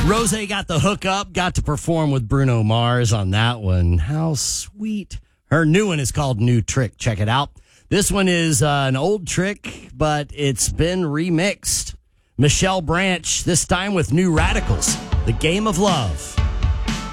Rose got the hook up, got to perform with Bruno Mars on that one. How sweet. Her new one is called New Trick. Check it out. This one is an old trick, but it's been remixed. Michelle Branch, this time with New Radicals, The Game of Love.